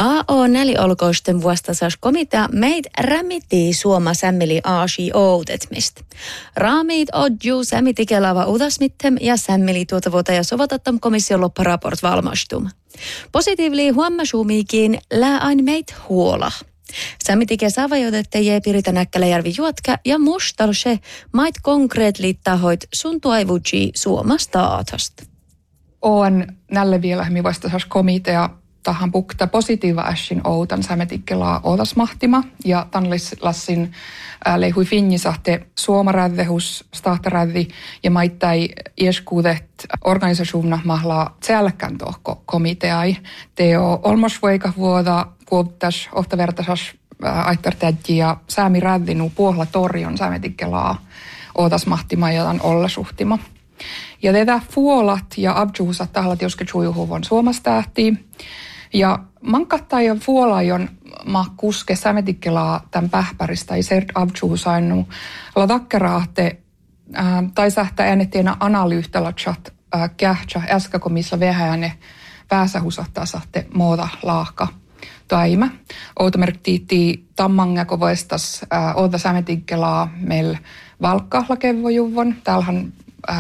AO näliolkoisten vuostasas komitea meid rämmitii suoma sämmeli aasi outetmist. Raamit odju sämmitikelava udasmittem ja sämmeli tuota vuota ja sovatattam komission lopparaport valmastum. Positiivli huommasuumiikin lää ain meid huola. Sämmitike saavajoitette jee piritä Näkkäläjärvi juotka ja mustalse mait konkreetlit tahoit sun tuaivuji suomasta aatast. On nälle vielä mi vastasas komitea tahan pukta positiiva ässin outan sämetikelaa outasmahtima ja tanlislassin leihui finnisahte suomaräddehus stahtaräddi ja maittai ieskuudet organisationina mahlaa tsäälläkään tohko komiteai. Teo olmosvoika vuoda kuoptas ohtavertasas aittartädji ja säämi räddinu puohla torjon sämetikelaa outasmahtima ja tan ollasuhtima. Ja tätä fuolat ja abjuusat tahlat joske chujuhuvon suomastähti. Ja mankattaa ja fuolaion ma kuske sämetikkelaa tämän pähpäristä ja sert abjuusainu ladakkeraahte tai sähtää äänettienä analyyhtalatsat kähtsä äskäkomissa vähäne pääsähusahtaa sahte muuta laahka taima. Outomerktiitti tammangako voistas outa sämetikkelaa meillä valkkaahlakevojuvon. Täällähän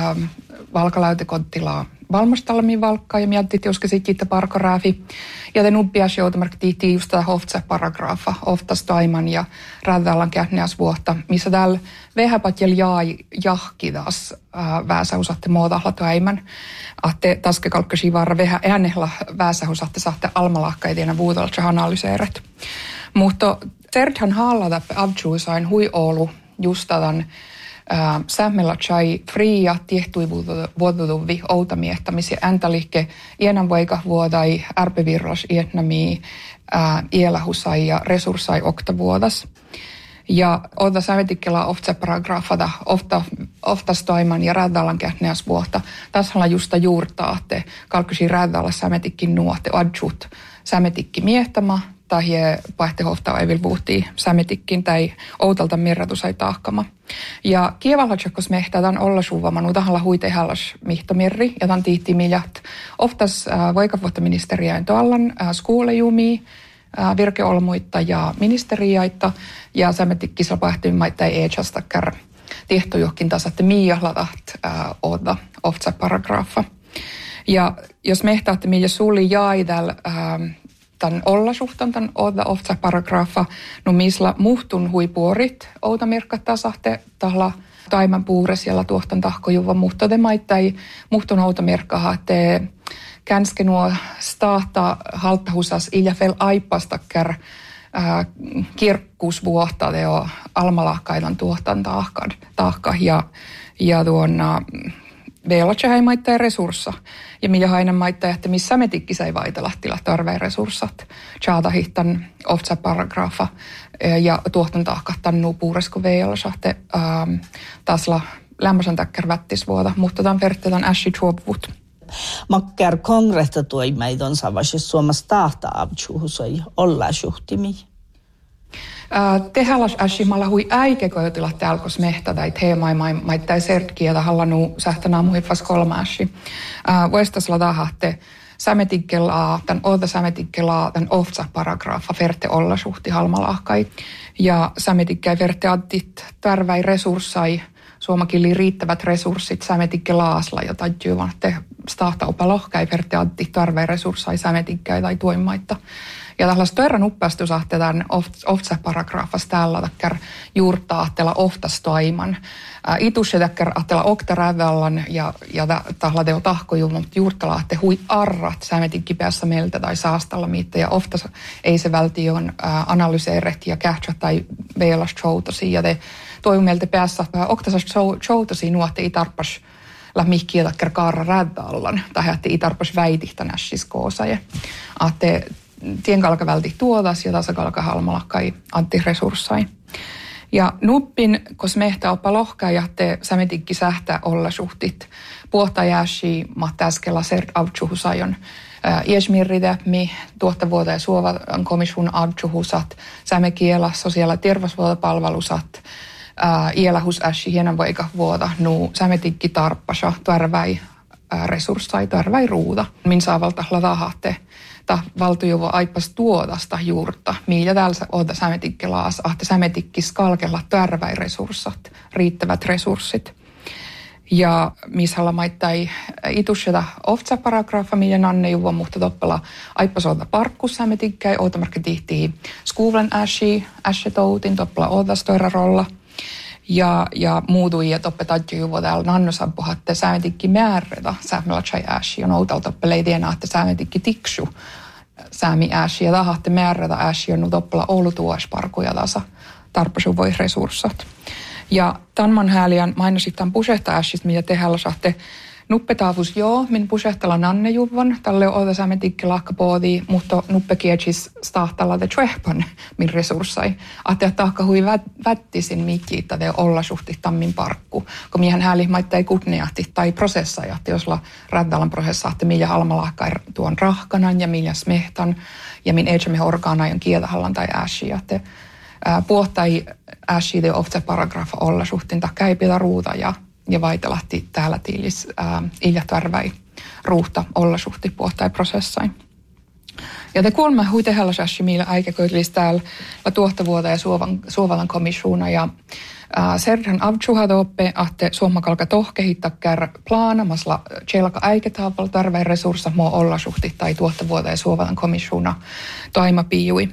valkalautekottilaa valmastalmi valkkaa ja miettit joske sitten parkoraafi. Ja te nubbias joutumarktiitti just tätä hoftsa paragraafa, oftas taiman ja räddällan kähneäs vuotta, missä täällä vähäpatjel jaai jahkidas vääsäusatte muodahla taiman. Ahte taskekalkkasi varra vähä äänehla vääsäusatte saatte almalahkaitienä vuudalta analyseeret. Mutta terthän haallata abjuusain hui Oulu just tämän sämmellä chai fria tiehtui vuotutuvi outamiehtamisja äntälihke ienän voika vuodai ärpevirros ietnami ielahusai ja resurssai oktavuodas. Ja outa sämetikkela ofta paragrafata oftas toiman ja räddallan kähneäs vuotta. Tässä justa juurtaa, että kalkysi räddalla sämetikkin nuotte adjut sämetikki miehtama tai pahtehofta ei vielä puhuttiin sämetikkin tai outalta mirratusai tahkama. Ja kievalhatsakkos mehtää tämän olla suuvaman utahalla huiteihallas mihtomirri ja tämän tiihti miljat. Oftas voikavuottaministeriäin toallan skuulejumii, virkeolmuitta ja ministeriaita ja sämetikkisellä pahtimimaita ei eetsastakkar tiehtojuhkin tasatte miijahlataht oota ofta paragraafa. Ja jos mehtäätte millä suuli jäi täällä tämän ollasuhtan, tämän ofta paragraafa, no misla muhtun huipuorit outa merkattaa sahte tahla taiman puures, jolla tuohtan tahkojuva muhtode maittai muhtun outa merkkaa, että känske nuo stahta halttahusas iljafel aippastakkar kirkkuusvuotta teo almalahkailan tuohtan tahka ja tuonna veelatsähäi maittaa resurssa. Ja millä hainen maittaa, että missä metikki sai vaitelahtila tarveen resurssat. Tjaatahihtan ofta paragraafa ja tuohtan tahkahtan nuu puuresko veelasahte tasla lämmösen takkar vättisvuota, mutta tämän vertetan ässi tuopuvut. Makkar kongrehta toimeidon savas Suomessa tahta abjuhusoi olla suhtimi. Tehallas äsimalla hui äikekoitila tälkos mehtä tai teemaimai sertkiä tahalla nuu sähtänä muhiffas kolmaasi. Vuestasla tahahte sämetikkelaa, tämän outa sämetikkelaa, tämän ofta paragraafa ferte olla suhti halmalahkai. Ja sämetikkäi ferte addit tärväi resurssai, suomakili riittävät resurssit sämetikkelaasla, jota juvan te stahtauppa lohkai ferte addit tärväi resurssai sämetikkäi tai tuimaitta. Ja tällaista toiran uppeastu sahtetaan ofta paragraafas täällä takkar juurtaa ahtela oftas toiman. Itus takkar ahtela oktarädallan ja tällä teo tahkojuva, mutta juurtala ahte hui arrat sämetikki päässä meiltä tai saastalla miitte. Ja oftas ei se vältion analyseeret ja kähtsä tai veelas choutosi. Ja te toimelta päässä oktasas choutosi nuotte itarpas lämmihkiä takkar kaara räddallan. Tai hätti itarpas väitihtänässis koosaje. Ahte tienkalka välti tuotas ja tasakalka halmalakkai antiresurssai. Ja nuppin, kos mehtä oppa lohkaa ja te sämetikki sähtää olla suhtit. Puhta jääsi mahtäskellä sert avtsuhusajon. Iesmirritäpmi, tuotta vuotta ja suovan komission avtsuhusat, sämekielä, sosiaali- ja terveysvuotapalvelusat, ielahus äsi hienan voika vuota, nuu sämetikki tarppasa, tarväi resurssai tarvai ruuta. Min saavalta latahahte ta valtujuvo aipas tuodasta juurta, millä täällä oota sämetikkelaas, ahte sämetikkis kalkella tarvai resurssat, riittävät resurssit. Ja missä maittai itusseta oftsa paragrafa, millä nanne juvo, mutta toppela aipas oota parkkus sämetikkäi, ootamarkka tihtii skuulen äsjetoutin, toppela ootastoira rolla. Ja muutui ja toppe tadjuvo täällä nannosampuhatte sämetikki määrretä sämelatsai äsi on outalta toppelei tienaa, että sämetikki tiksu säämi äsi ja tahatte määrretä äsi on toppela oulutuosparkuja tasa tarpasuvoi resurssat. Ja tämän hääliän mainosittain pusehta äsistä, mitä tehdään saatte nuppetaavus joo, min pusehtella nannejuvon, tälle on oota sämetikki lahkapoodi, mutta nuppekietsis stahtalla te tjuehpan min resurssai. Ahte tahka hui vättisin mikiitä te olla suhti tammin parkku, kun mihän hääli maittai kutneahti tai prosessajahti, jos la räddalan prosessahti, millä halmalahkai tuon rahkanan ja millä smehtan ja min eitsemme orgaanajon kietahallan tai äsiä. Puhtai äsi te ofta paragrafa olla suhtin takka ei pidä ruuta ja vaitelahti täällä tiilis iljatvarväi ruuhta olla suhti puhtai prosessain. Ja te kolme huitehella säsi millä äikäköitlis täällä tuottavuota ja Suovalan komissiona ja Serhan avtsuhadoppe ahte suomakalka tohkehittakkär plaanamasla tjelka äikätaapal tarveen resurssa muu olla suhti tai tuottavuota ja Suovalan komissiona toimapiijui.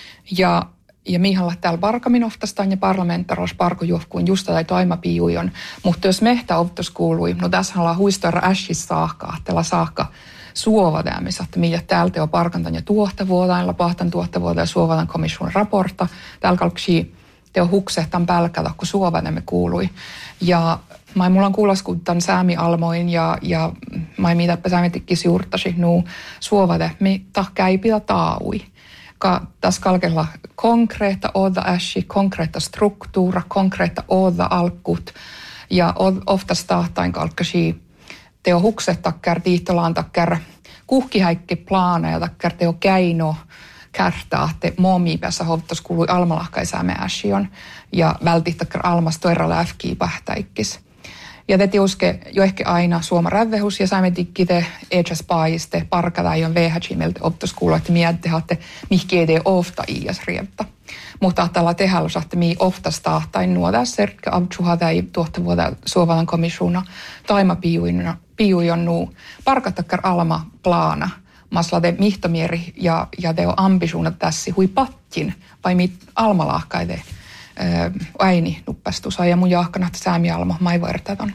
Ja miihalla täällä parkaminoftastaan ja parlamentaros parkojuhkuun justa tai toimapiijujon, mutta jos mehtä optos kuului, no tässä ollaan huistoira ässis saakka, tällä saakka suovadäämissä, että millä täältä on parkantan ja tuottavuotaan, pahtan tuottavuotaan ja Suovalan komission raportta, täällä kalksi teo huksehtan pälkätä, kun suovadämme kuului. Ja mulla on kuulaskuntan säämialmoin ja mä mitäpä säämetikkis juurtasi nuu suovadämme tahka ei pidä taui. Tässä kalkella konkreetta oda äsi, konkreetta struktuura, konkreetta oda alkut ja ofta stahtain kalkkasi teo hukset takkar tiihtolaan takkar kuhkihäikki plaana ja takkar teo käino kärtää, te momiipässä hovtas kuului almalahkaisäämme äsiön ja vältit takkar almas toiralla äfkii pähtäikkis. Ja te tiuske jo ehkä aina suoma rävehus ja saimme tikkite eetsäs paiste parkata jo VHG-meltä optuskuulla, että miettihatte mihki ei tee ofta iäs rieptä. Mutta tällä tehällä saatte mii ofta tai nuoda serkkä avtsuha tai tuottavuota Suovalan komissiona taima piujon nuu parkatakkar alma plaana. Masla te mihtomieri ja te on ambisuunat tässä hui patkin vai mit almalahkaide. Äini nuppastusa ja mun jahkanat säämialma maivoertaton.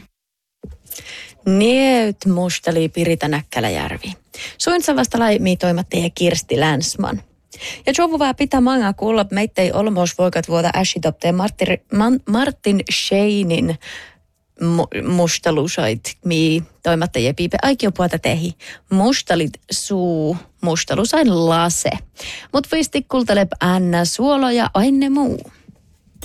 Nieut mustali Pirita Näkkäläjärvi. Suinsavasta laimi toimattaja Kirsti Länsman. Ja jovuvaa pitää manga kuulla meittei olmos voikat vuoda äsitopteen Martin Scheinin mustalusait mi toimattaja piipe aikiopuolta tehi. Mustalit suu, mustalusain lase. Mut visti kultalep Anna Suolo ja aine muu.